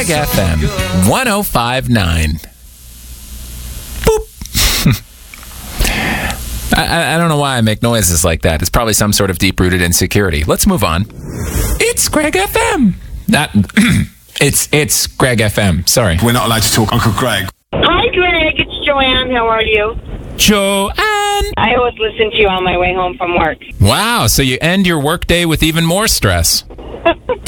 Greg FM 105.9. Boop. I don't know why I make noises like that. It's probably some sort of deep-rooted insecurity. Let's move on. It's Greg FM. It's Greg FM. Sorry. We're not allowed to talk. Uncle Greg. Hi, Greg. It's Joanne. How are you? Joanne. I always listen to you on my way home from work. Wow, so you end your workday with even more stress.